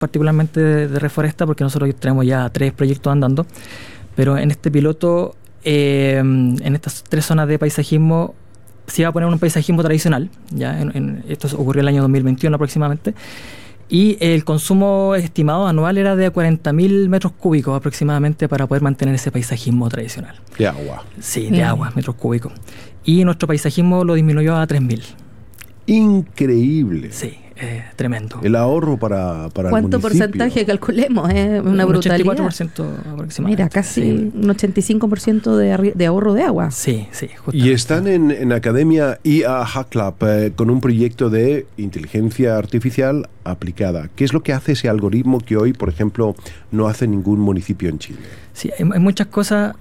particularmente de Reforesta, porque nosotros tenemos ya 3 proyectos andando, pero en este piloto, en estas 3 zonas de paisajismo, se iba a poner un paisajismo tradicional, ya esto ocurrió el año 2021 aproximadamente, y el consumo estimado anual era de 40.000 metros cúbicos aproximadamente para poder mantener ese paisajismo tradicional. De agua. Sí, de agua, metros cúbicos. Y nuestro paisajismo lo disminuyó a 3.000. Increíble. Sí, tremendo. El ahorro para el ¿Cuánto municipio? porcentaje calculemos? Una brutalidad. 84% aproximadamente. Mira, casi sí. un 85% de ahorro de agua. Sí, sí. Y están en Academia IA Hack Lab con un proyecto de inteligencia artificial aplicada. ¿Qué es lo que hace ese algoritmo que hoy, por ejemplo, no hace ningún municipio en Chile? Sí, hay muchas cosas.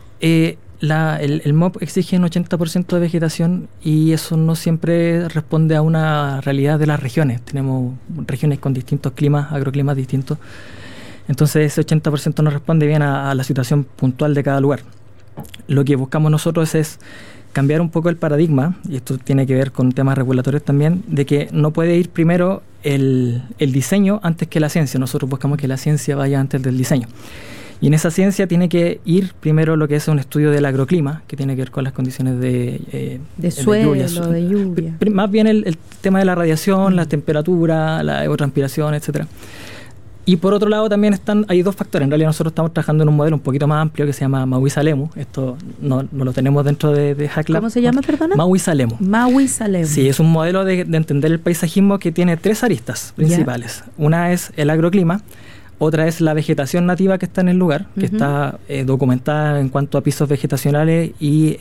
El MOP exige un 80% de vegetación y eso no siempre responde a una realidad de las regiones. Tenemos regiones con distintos climas, agroclimas distintos. Entonces ese 80% no responde bien a la situación puntual de cada lugar. Lo que buscamos nosotros es cambiar un poco el paradigma, y esto tiene que ver con temas regulatorios también, de que no puede ir primero el diseño antes que la ciencia. Nosotros buscamos que la ciencia vaya antes del diseño. Y en esa ciencia tiene que ir primero lo que es un estudio del agroclima, que tiene que ver con las condiciones de suelo, de lluvia. Más bien el tema de la radiación, la temperatura, la evapotranspiración, etcétera. Y por otro lado también hay 2 factores. En realidad nosotros estamos trabajando en un modelo un poquito más amplio que se llama Maui-Salemu. Esto no lo tenemos dentro de Hack Lab. ¿Cómo se llama, perdona? Maui-Salemu. Maui-Salemu. Sí, es un modelo de entender el paisajismo que tiene 3 aristas principales. Una es el agroclima. Otra es la vegetación nativa que está en el lugar, que está documentada en cuanto a pisos vegetacionales y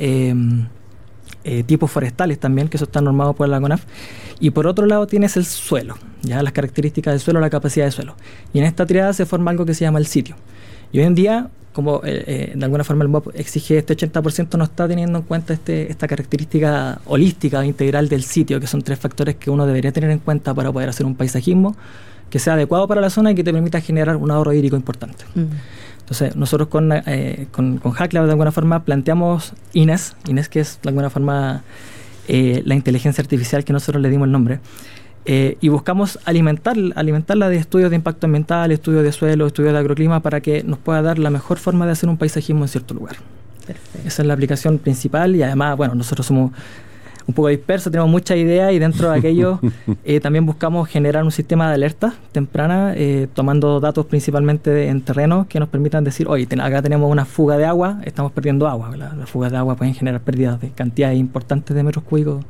tipos forestales también, que eso está normado por la CONAF. Y por otro lado tienes el suelo, ya las características del suelo, la capacidad de suelo. Y en esta triada se forma algo que se llama el sitio. Y hoy en día, como de alguna forma el MOP exige este 80%, no está teniendo en cuenta esta característica holística, integral del sitio, que son 3 factores que uno debería tener en cuenta para poder hacer un paisajismo que sea adecuado para la zona y que te permita generar un ahorro hídrico importante. Entonces, nosotros con Hack Lab de alguna forma planteamos INES, que es de alguna forma la inteligencia artificial que nosotros le dimos el nombre, y buscamos alimentarla de estudios de impacto ambiental, estudios de suelo, estudios de agroclima, para que nos pueda dar la mejor forma de hacer un paisajismo en cierto lugar. Perfecto. Esa es la aplicación principal y además, bueno, nosotros somos un poco dispersos, tenemos muchas ideas y dentro de aquello también buscamos generar un sistema de alerta temprana, tomando datos principalmente en terreno que nos permitan decir, oye, acá tenemos una fuga de agua, estamos perdiendo agua. Las fugas de agua pueden generar pérdidas de cantidades importantes de metros cúbicos.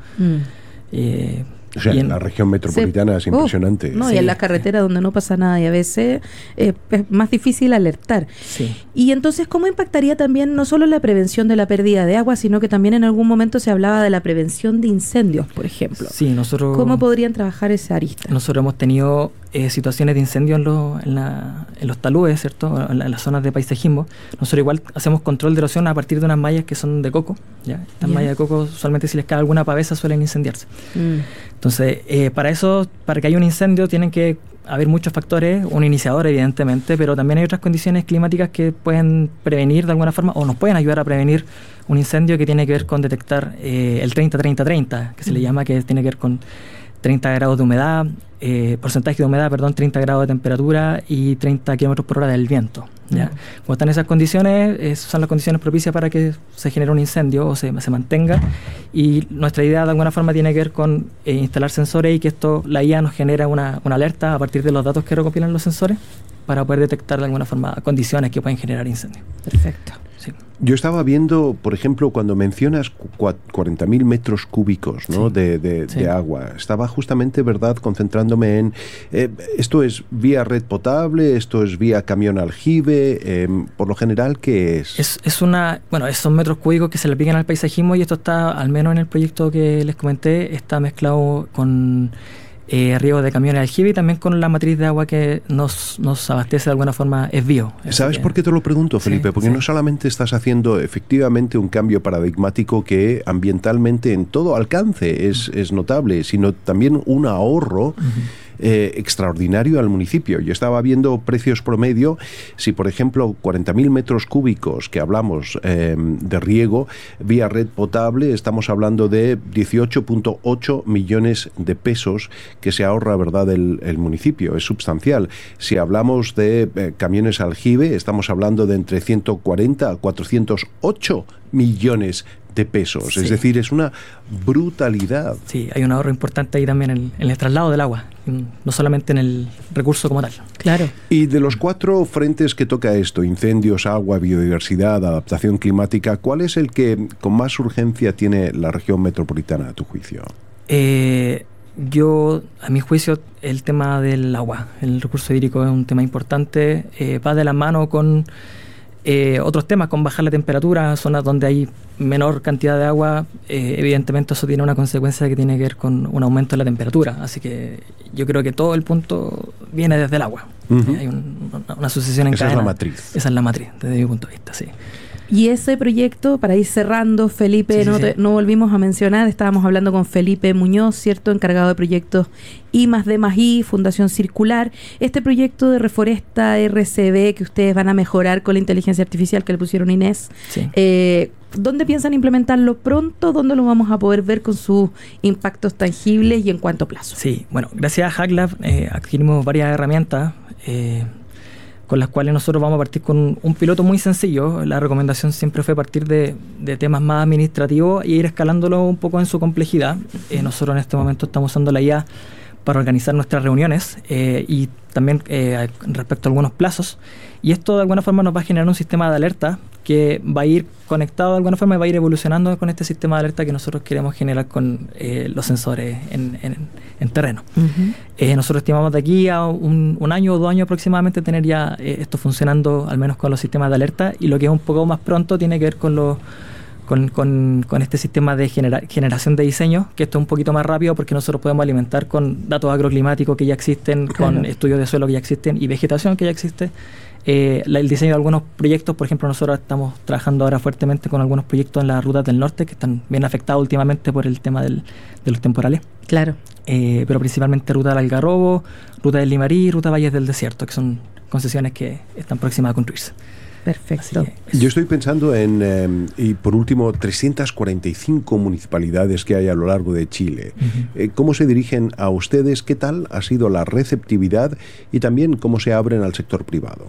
O sea, en la región metropolitana es impresionante. No, sí. Y en las carreteras donde no pasa nada y a veces es más difícil alertar. Sí. Y entonces, ¿cómo impactaría también no solo la prevención de la pérdida de agua, sino que también en algún momento se hablaba de la prevención de incendios, por ejemplo? Sí, nosotros... ¿Cómo podrían trabajar esa arista? Nosotros hemos tenido situaciones de incendio en los taludes, ¿cierto? En las zonas de paisajismo. Nosotros igual hacemos control de erosión a partir de unas mallas que son de coco, ¿ya? Estas mallas de coco, usualmente si les cae alguna pavesa suelen incendiarse. Entonces, para que haya un incendio tienen que haber muchos factores, un iniciador evidentemente, pero también hay otras condiciones climáticas que pueden prevenir de alguna forma o nos pueden ayudar a prevenir un incendio, que tiene que ver con detectar el 30-30-30, que se le llama, que tiene que ver con 30 grados de humedad, porcentaje de humedad, 30 grados de temperatura y 30 kilómetros por hora del viento. ¿Ya? Cuando están esas condiciones, son las condiciones propicias para que se genere un incendio o se mantenga, y nuestra idea de alguna forma tiene que ver con instalar sensores y que la IA nos genera una alerta a partir de los datos que recopilan los sensores para poder detectar de alguna forma condiciones que pueden generar incendios. Perfecto. Sí. Yo estaba viendo, por ejemplo, cuando mencionas 40.000 metros cúbicos, ¿no? Sí. de agua, estaba justamente, ¿verdad?, concentrándome en esto es vía red potable, esto es vía camión aljibe, por lo general, ¿qué es? Son metros cúbicos que se le aplican al paisajismo, y esto está, al menos en el proyecto que les comenté, está mezclado con riego de camiones aljibe y también con la matriz de agua que nos abastece de alguna forma, es bio. ¿Sabes por qué te lo pregunto, Felipe? Porque no solamente estás haciendo efectivamente un cambio paradigmático que ambientalmente en todo alcance es notable, sino también un ahorro extraordinario al municipio. Yo estaba viendo precios promedio, si por ejemplo 40.000 metros cúbicos que hablamos de riego vía red potable, estamos hablando de 18.8 millones de pesos que se ahorra, ¿verdad?, el municipio. Es sustancial. Si hablamos de camiones aljibe, estamos hablando de entre 140 a 408 millones de pesos. Sí. Es decir, es una brutalidad. Sí, hay un ahorro importante ahí también en el traslado del agua, no solamente en el recurso como tal. Claro. Y de los 4 frentes que toca esto, incendios, agua, biodiversidad, adaptación climática, ¿cuál es el que con más urgencia tiene la región metropolitana, a tu juicio? A mi juicio, el tema del agua, el recurso hídrico es un tema importante, va de la mano con otros temas, con bajar la temperatura, zonas donde hay menor cantidad de agua, evidentemente eso tiene una consecuencia que tiene que ver con un aumento de la temperatura, así que yo creo que todo el punto viene desde el agua. Hay una sucesión en cadena. Esa es la matriz. Esa es la matriz, desde mi punto de vista, sí. Y ese proyecto, para ir cerrando, Felipe, no volvimos a mencionar, estábamos hablando con Felipe Muñoz, ¿cierto?, encargado de proyectos I+D+I, Fundación Circular. Este proyecto de Reforesta RCB que ustedes van a mejorar con la inteligencia artificial que le pusieron Inés, sí. ¿Dónde piensan implementarlo pronto? ¿Dónde lo vamos a poder ver con sus impactos tangibles y en cuánto plazo? Sí, bueno, gracias a Hacklab adquirimos varias herramientas con las cuales nosotros vamos a partir con un piloto muy sencillo. La recomendación siempre fue partir de temas más administrativos e ir escalándolo un poco en su complejidad. Nosotros en este momento estamos usando la IA para organizar nuestras reuniones y también respecto a algunos plazos. Y esto de alguna forma nos va a generar un sistema de alerta que va a ir conectado de alguna forma y va a ir evolucionando con este sistema de alerta que nosotros queremos generar con los sensores en terreno. Nosotros estimamos de aquí a un año o 2 años aproximadamente tener ya esto funcionando, al menos con los sistemas de alerta, y lo que es un poco más pronto tiene que ver con este sistema de generación de diseño, que esto es un poquito más rápido porque nosotros podemos alimentar con datos agroclimáticos que ya existen, con estudios de suelo que ya existen y vegetación que ya existe. El diseño de algunos proyectos, por ejemplo, nosotros estamos trabajando ahora fuertemente con algunos proyectos en las rutas del norte que están bien afectados últimamente por el tema de los temporales. Claro. Pero principalmente ruta del Algarrobo, ruta del Limarí, ruta Valles del Desierto, que son concesiones que están próximas a construirse. Perfecto. Yo estoy pensando en, y por último, 345 municipalidades que hay a lo largo de Chile. ¿Cómo se dirigen a ustedes? ¿Qué tal ha sido la receptividad? Y también, ¿cómo se abren al sector privado?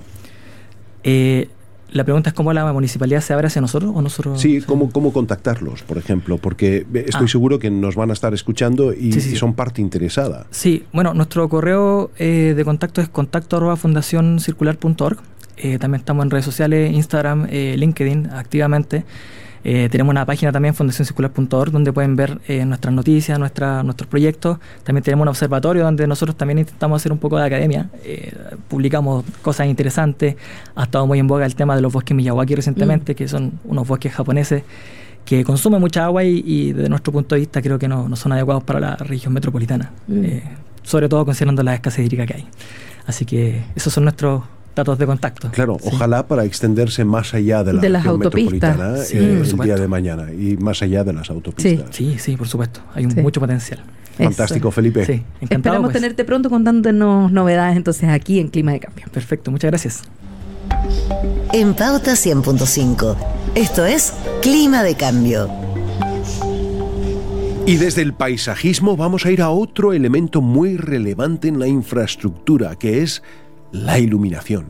La pregunta es cómo la municipalidad se abre hacia nosotros o nosotros. Sí, cómo contactarlos, por ejemplo, porque estoy seguro que nos van a estar escuchando y son parte interesada. Sí, bueno, nuestro correo de contacto es contacto@fundacioncircular.org. También estamos en redes sociales, Instagram, LinkedIn, activamente. Tenemos una página también, fundacioncircular.org, donde pueden ver nuestras noticias, nuestros proyectos. También tenemos un observatorio donde nosotros también intentamos hacer un poco de academia. Publicamos cosas interesantes. Ha estado muy en boga el tema de los bosques Miyawaki recientemente, que son unos bosques japoneses que consumen mucha agua y desde nuestro punto de vista creo que no son adecuados para la región metropolitana, sobre todo considerando la escasez hídrica que hay. Así que esos son nuestros datos de contacto. Claro, ojalá para extenderse más allá de la región metropolitana el día de mañana y más allá de las autopistas. Sí, por supuesto. Hay mucho potencial. Fantástico, Felipe. Sí, encantado. Esperamos tenerte pronto contándonos novedades entonces aquí en Clima de Cambio. Perfecto, muchas gracias. En Pauta 100.5, esto es Clima de Cambio. Y desde el paisajismo vamos a ir a otro elemento muy relevante en la infraestructura, que es la iluminación.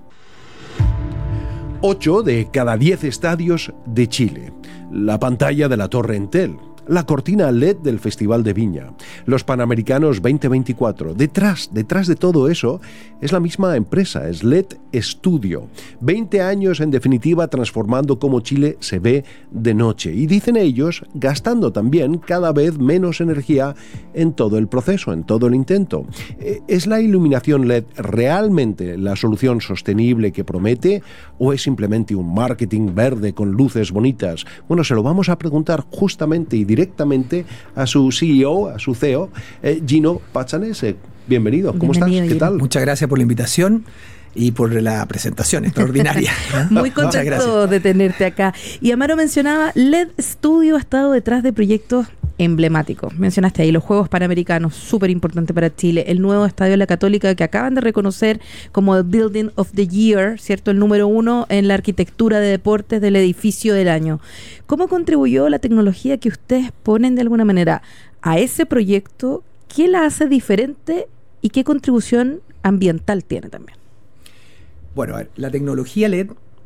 8 de cada 10 estadios de Chile, la pantalla de la Torre Entel, la cortina LED del Festival de Viña, los Panamericanos 2024. Detrás de todo eso es la misma empresa, es LED Studio. 20 años en definitiva transformando cómo Chile se ve de noche. Y dicen ellos, gastando también cada vez menos energía en todo el proceso, en todo el intento. ¿Es la iluminación LED realmente la solución sostenible que promete o es simplemente un marketing verde con luces bonitas? Bueno, se lo vamos a preguntar justamente y directamente a su CEO, a su CEO, Gino Pachanese. Bienvenido, ¿cómo estás? ¿Qué tal? Muchas gracias por la invitación y por la presentación extraordinaria. Muy contento de tenerte acá. Y Amaro mencionaba, LED Studio ha estado detrás de proyectos emblemático. Mencionaste ahí los Juegos Panamericanos, súper importante para Chile, el nuevo Estadio de la Católica que acaban de reconocer como el Building of the Year, ¿cierto? El número 1 en la arquitectura de deportes del edificio del año. ¿Cómo contribuyó la tecnología que ustedes ponen de alguna manera a ese proyecto? ¿Qué la hace diferente y qué contribución ambiental tiene también? Bueno, a ver, la tecnología LED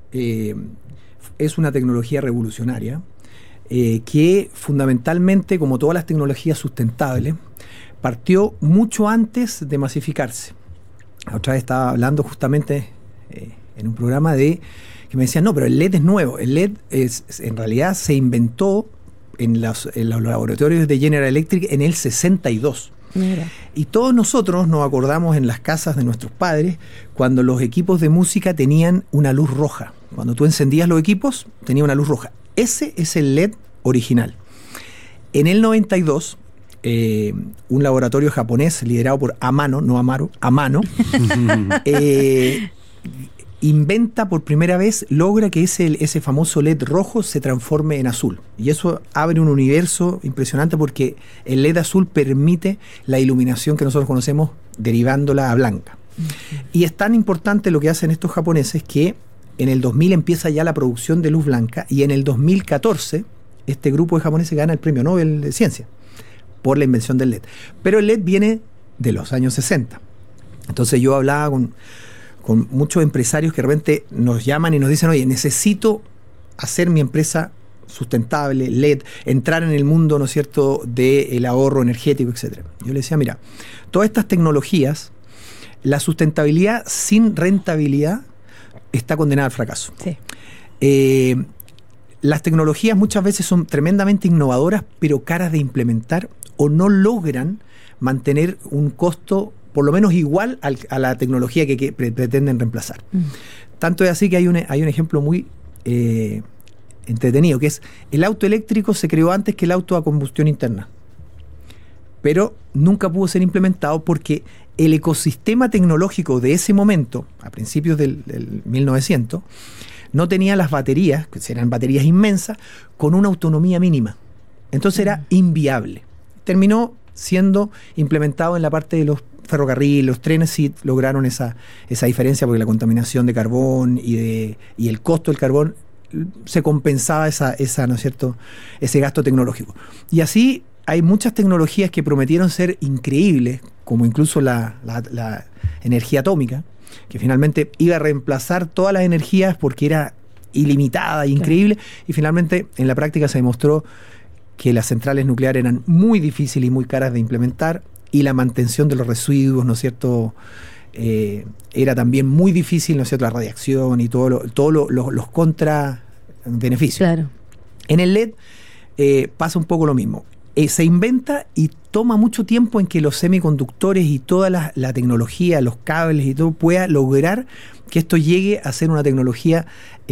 es una tecnología revolucionaria que fundamentalmente, como todas las tecnologías sustentables, partió mucho antes de masificarse. La otra vez estaba hablando justamente en un programa que me decían, no, pero el LED es nuevo. El LED en realidad se inventó en los laboratorios de General Electric en el 62. Mira. Y todos nosotros nos acordamos en las casas de nuestros padres cuando los equipos de música tenían una luz roja. Cuando tú encendías los equipos, tenía una luz roja. Ese es el LED original. En el 92, un laboratorio japonés liderado por Amano, no Amaro, Amano, inventa por primera vez, logra que ese famoso LED rojo se transforme en azul. Y eso abre un universo impresionante porque el LED azul permite la iluminación que nosotros conocemos derivándola a blanca. Y es tan importante lo que hacen estos japoneses que en el 2000 empieza ya la producción de luz blanca y en el 2014 este grupo de japoneses gana el premio Nobel de Ciencia por la invención del LED. Pero el LED viene de los años 60. Entonces yo hablaba con muchos empresarios que de repente nos llaman y nos dicen, oye, necesito hacer mi empresa sustentable, LED, entrar en el mundo, ¿no es cierto?, del ahorro energético, etc. Yo les decía, mira, todas estas tecnologías, la sustentabilidad sin rentabilidad está condenada al fracaso. Sí. Las tecnologías muchas veces son tremendamente innovadoras, pero caras de implementar o no logran mantener un costo por lo menos igual a la tecnología que pretenden reemplazar. Tanto es así que hay un ejemplo muy entretenido, que es el auto eléctrico se creó antes que el auto a combustión interna, pero nunca pudo ser implementado porque el ecosistema tecnológico de ese momento, a principios del 1900, no tenía las baterías, que eran baterías inmensas, con una autonomía mínima. Entonces era inviable. Terminó siendo implementado en la parte de los ferrocarriles, los trenes sí lograron esa diferencia porque la contaminación de carbón y el costo del carbón se compensaba ¿no es cierto?, ese gasto tecnológico. Y así hay muchas tecnologías que prometieron ser increíbles, como incluso la energía atómica, que finalmente iba a reemplazar todas las energías porque era ilimitada e increíble, y finalmente en la práctica se demostró que las centrales nucleares eran muy difíciles y muy caras de implementar, y la mantención de los residuos, ¿no es cierto?, era también muy difícil, ¿no es cierto?, la radiación y todos los contrabeneficios. Claro. En el LED pasa un poco lo mismo. Se inventa y toma mucho tiempo en que los semiconductores y toda la tecnología, los cables y todo, pueda lograr que esto llegue a ser una tecnología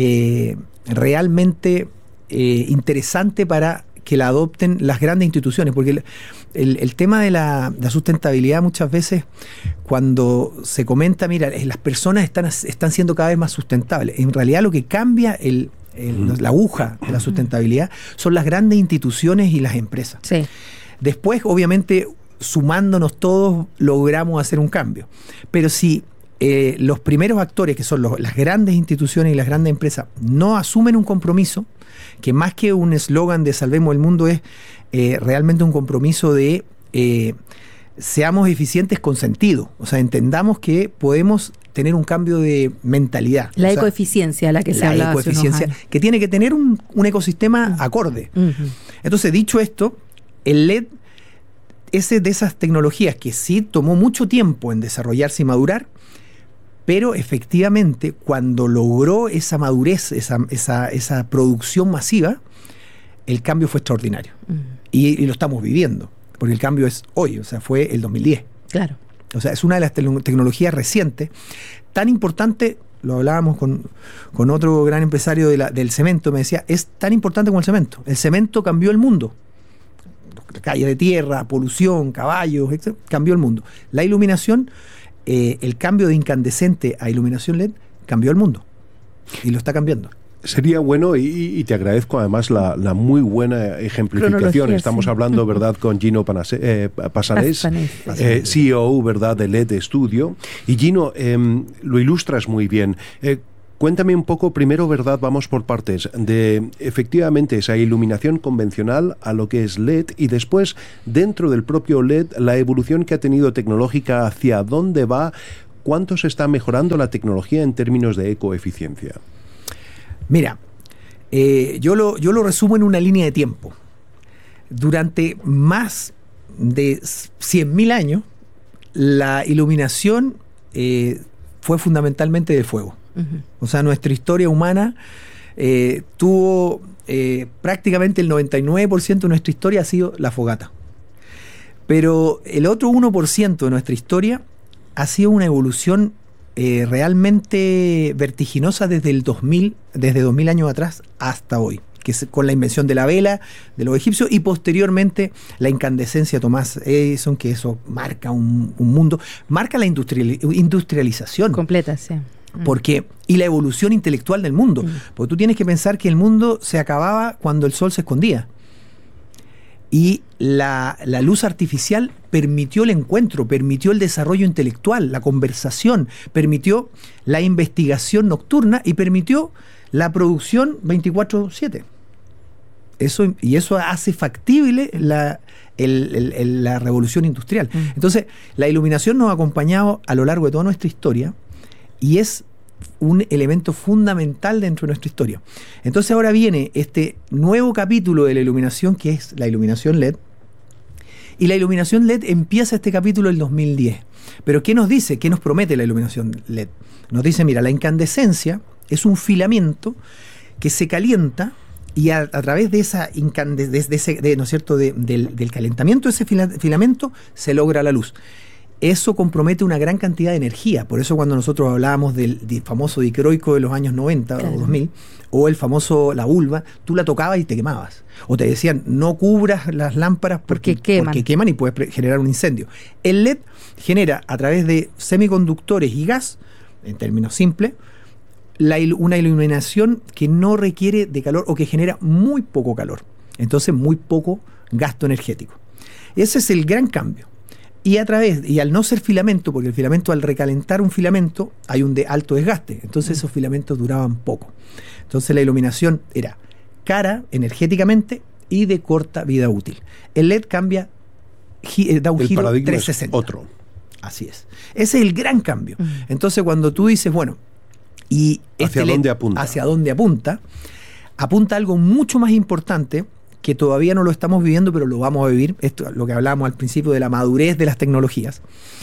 realmente interesante para que la adopten las grandes instituciones, porque el tema de la sustentabilidad muchas veces cuando se comenta, mira, las personas están siendo cada vez más sustentables. En realidad lo que cambia la aguja de la sustentabilidad son las grandes instituciones y las empresas. Sí. Después, obviamente, sumándonos todos, logramos hacer un cambio. Pero si los primeros actores, que son las grandes instituciones y las grandes empresas, no asumen un compromiso, que más que un eslogan de salvemos el mundo es realmente un compromiso de seamos eficientes con sentido. O sea, entendamos que podemos tener un cambio de mentalidad. La ecoeficiencia, la que se habla hace unos años. Que tiene que tener un ecosistema acorde. Entonces, dicho esto, el LED es de esas tecnologías que sí tomó mucho tiempo en desarrollarse y madurar, pero efectivamente cuando logró esa madurez, esa producción masiva, el cambio fue extraordinario. Y lo estamos viviendo, porque el cambio es hoy, o sea, fue el 2010. Claro. O sea, es una de las tecnologías recientes, tan importante, lo hablábamos con otro gran empresario del cemento, me decía, es tan importante como el cemento. El cemento cambió el mundo. Calle de tierra, polución, caballos, etc., cambió el mundo. La iluminación, el cambio de incandescente a iluminación LED cambió el mundo y lo está cambiando. Sería bueno, y te agradezco además la muy buena ejemplificación. Estamos hablando, ¿verdad?, con Gino Passanés, CEO, ¿verdad?, de LED Studio. Y Gino, lo ilustras muy bien. Cuéntame un poco, primero, ¿verdad?, vamos por partes, de efectivamente esa iluminación convencional a lo que es LED, y después, dentro del propio LED, la evolución que ha tenido tecnológica, hacia dónde va, cuánto se está mejorando la tecnología en términos de ecoeficiencia. Mira, yo lo resumo en una línea de tiempo. Durante más de 100.000 años, la iluminación fue fundamentalmente de fuego. O sea, nuestra historia humana tuvo prácticamente el 99% de nuestra historia ha sido la fogata. Pero el otro 1% de nuestra historia ha sido una evolución realmente vertiginosa desde 2000 años atrás hasta hoy, que es con la invención de la vela de los egipcios, y posteriormente la incandescencia de Thomas Edison, que eso marca un mundo, marca la industrialización completa, sí. Y la evolución intelectual del mundo, porque tú tienes que pensar que el mundo se acababa cuando el sol se escondía. Y la luz artificial permitió el encuentro, permitió el desarrollo intelectual, la conversación, permitió la investigación nocturna y permitió la producción 24/7. Eso hace factible la revolución industrial. Entonces, la iluminación nos ha acompañado a lo largo de toda nuestra historia y es un elemento fundamental dentro de nuestra historia. Entonces ahora viene este nuevo capítulo de la iluminación, que es la iluminación LED, y la iluminación LED empieza este capítulo en el 2010. Pero ¿qué nos dice? ¿Qué nos promete la iluminación LED? Nos dice, mira, la incandescencia es un filamento que se calienta y a través de esa ¿no es cierto?, del calentamiento de ese filamento se logra la luz. Eso compromete una gran cantidad de energía. Por eso cuando nosotros hablábamos del famoso dicroico de los años 90 o 2000, o el famoso la vulva, tú la tocabas y te quemabas. O te decían, no cubras las lámparas porque queman y puedes generar un incendio. El LED genera a través de semiconductores y gas, en términos simples, una iluminación que no requiere de calor o que genera muy poco calor. Entonces muy poco gasto energético. Ese es el gran cambio. Y al no ser filamento, porque el filamento, al recalentar un filamento, hay un alto desgaste. Entonces esos filamentos duraban poco. Entonces la iluminación era cara energéticamente y de corta vida útil. El LED cambia, da un giro 360. Es otro. Así es. Ese es el gran cambio. Entonces cuando tú dices, bueno, y ¿hacia dónde apunta? ¿Hacia dónde apunta? Apunta a algo mucho más importante, que todavía no lo estamos viviendo, pero lo vamos a vivir. Esto es lo que hablábamos al principio de la madurez de las tecnologías.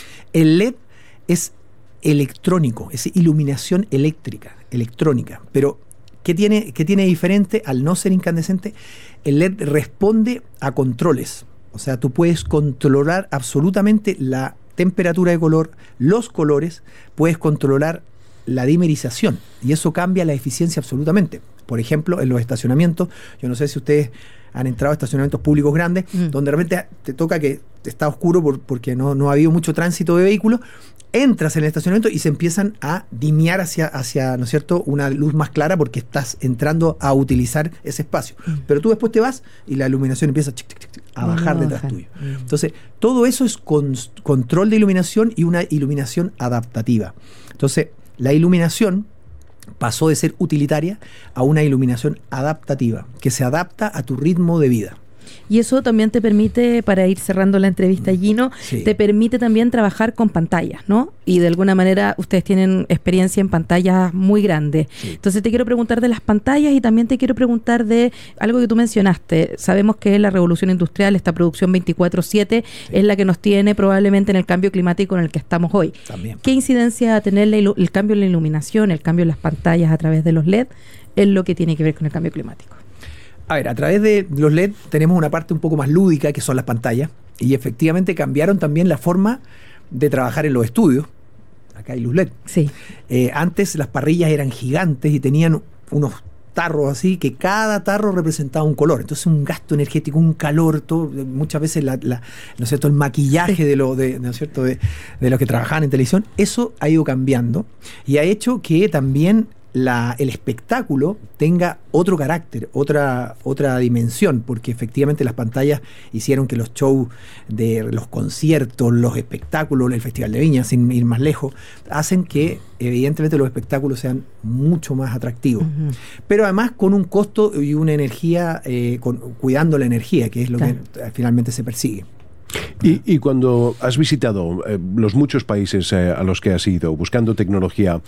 El LED es electrónico, es iluminación electrónica. Pero, ¿qué tiene diferente al no ser incandescente? El LED responde a controles. O sea, tú puedes controlar absolutamente la temperatura de color, los colores, puedes controlar la dimerización, y eso cambia la eficiencia absolutamente. Por ejemplo, en los estacionamientos, yo no sé si ustedes han entrado a estacionamientos públicos grandes, donde de repente te toca que está oscuro porque no ha habido mucho tránsito de vehículos, entras en el estacionamiento y se empiezan a dimear hacia ¿no es cierto?, una luz más clara, porque estás entrando a utilizar ese espacio. Pero tú después te vas y la iluminación empieza a bajar detrás tuyo. Entonces, todo eso es control de iluminación y una iluminación adaptativa. Entonces, la iluminación pasó de ser utilitaria a una iluminación adaptativa, que se adapta a tu ritmo de vida. Y eso también te permite, para ir cerrando la entrevista, Gino, te permite también trabajar con pantallas, ¿no? Y de alguna manera ustedes tienen experiencia en pantallas muy grandes. Entonces te quiero preguntar de las pantallas y también te quiero preguntar de algo que tú mencionaste. Sabemos que la revolución industrial, esta producción 24/7, es la que nos tiene probablemente en el cambio climático en el que estamos hoy. También. ¿Qué incidencia va a tener el cambio en la iluminación, el cambio en las pantallas a través de los LED en lo que tiene que ver con el cambio climático? A ver, a través de los LED tenemos una parte un poco más lúdica, que son las pantallas, y efectivamente cambiaron también la forma de trabajar en los estudios. Acá hay luz LED. Sí. Antes las parrillas eran gigantes y tenían unos tarros así, que cada tarro representaba un color. Entonces un gasto energético, un calor, todo, muchas veces ¿no es cierto?, el maquillaje ¿no es cierto?, de los que trabajaban en televisión, eso ha ido cambiando y ha hecho que también el espectáculo tenga otro carácter, otra dimensión, porque efectivamente las pantallas hicieron que los shows de los conciertos, los espectáculos, el Festival de Viña, sin ir más lejos, hacen que evidentemente los espectáculos sean mucho más atractivos. Uh-huh. Pero además con un costo y una energía, cuidando la energía, que es lo que finalmente se persigue. Y cuando has visitado los muchos países a los que has ido buscando tecnología,